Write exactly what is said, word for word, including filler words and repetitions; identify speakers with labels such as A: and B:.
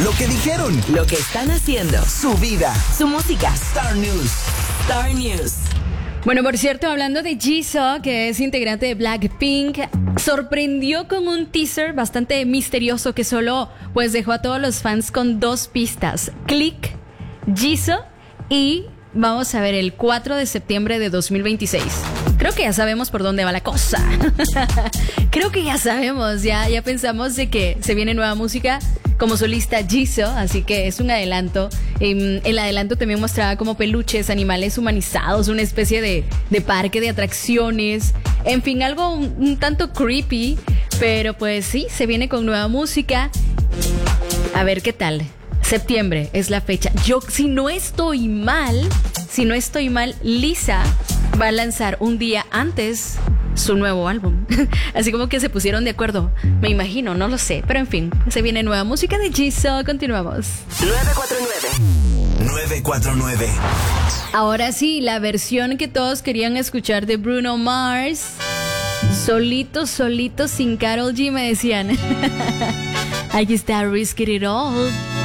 A: Lo que dijeron,
B: lo que están haciendo,
A: su vida,
B: su música.
A: Star News.
B: Star News.
C: Bueno, por cierto, hablando de Jisoo, que es integrante de Blackpink, sorprendió con un teaser bastante misterioso que solo pues dejó a todos los fans con dos pistas. Click, Jisoo y vamos a ver el cuatro de septiembre de dos mil veintiséis. Creo que ya sabemos por dónde va la cosa. Creo que ya sabemos, ya, ya pensamos de que se viene nueva música como solista Jisoo, así que es un adelanto. Eh, el adelanto también mostraba como peluches, animales humanizados, una especie de, de parque de atracciones. En fin, algo un, un tanto creepy, pero pues sí, se viene con nueva música. A ver qué tal. Septiembre es la fecha. Yo, si no estoy mal, si no estoy mal, Lisa va a lanzar un día antes su nuevo álbum. Así como que se pusieron de acuerdo. Me imagino, no lo sé. Pero en fin, se viene nueva música de Jisoo. Continuamos.
B: nueve cuatro nueve.
A: nueve cuatro nueve.
C: Ahora sí, la versión que todos querían escuchar de Bruno Mars. Solito, solito, sin Karol G, me decían. Aquí está Risk It All.